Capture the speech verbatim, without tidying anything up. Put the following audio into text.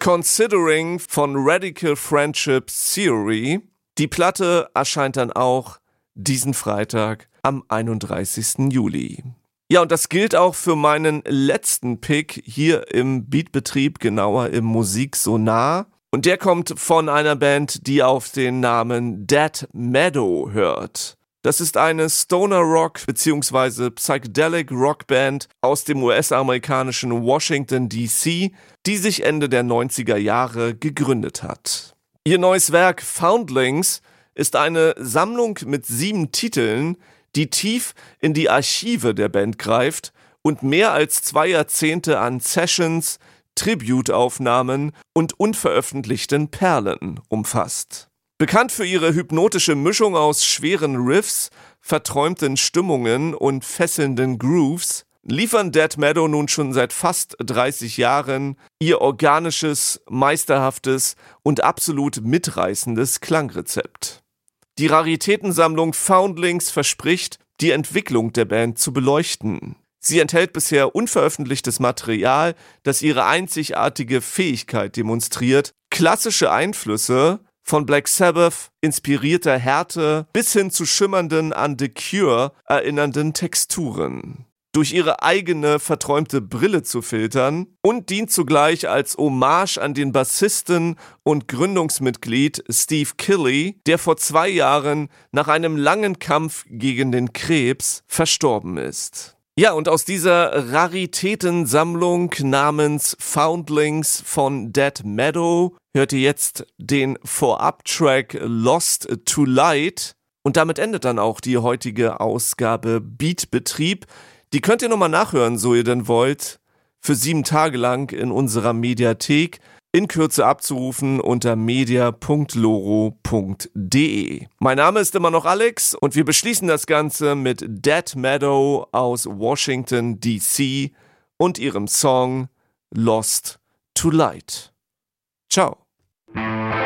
Considering von Radical Friendship Theory. Die Platte erscheint dann auch diesen Freitag am einunddreißigsten Juli. Ja, und das gilt auch für meinen letzten Pick hier im Beatbetrieb, genauer im Musiksonar. Und der kommt von einer Band, die auf den Namen Dead Meadow hört. Das ist eine Stoner-Rock- bzw. Psychedelic-Rock-Band aus dem U S-amerikanischen Washington D C, die sich Ende der neunziger Jahre gegründet hat. Ihr neues Werk Foundlings ist eine Sammlung mit sieben Titeln, die tief in die Archive der Band greift und mehr als zwei Jahrzehnte an Sessions, Tribute-Aufnahmen und unveröffentlichten Perlen umfasst. Bekannt für ihre hypnotische Mischung aus schweren Riffs, verträumten Stimmungen und fesselnden Grooves, liefern Dead Meadow nun schon seit fast dreißig Jahren ihr organisches, meisterhaftes und absolut mitreißendes Klangrezept. Die Raritätensammlung Foundlings verspricht, die Entwicklung der Band zu beleuchten. Sie enthält bisher unveröffentlichtes Material, das ihre einzigartige Fähigkeit demonstriert, klassische Einflüsse von Black Sabbath inspirierter Härte bis hin zu schimmernden, an The Cure erinnernden Texturen durch ihre eigene verträumte Brille zu filtern und dient zugleich als Hommage an den Bassisten und Gründungsmitglied Steve Killey, der vor zwei Jahren nach einem langen Kampf gegen den Krebs verstorben ist. Ja, und aus dieser Raritätensammlung namens Foundlings von Dead Meadow hört ihr jetzt den Vorab-Track Lost to Light. Und damit endet dann auch die heutige Ausgabe Beatbetrieb. Die könnt ihr nochmal nachhören, so ihr denn wollt, für sieben Tage lang in unserer Mediathek, in Kürze abzurufen unter media punkt loro punkt de. Mein Name ist immer noch Alex und wir beschließen das Ganze mit Dead Meadow aus Washington D C und ihrem Song Lost to Light. Ciao.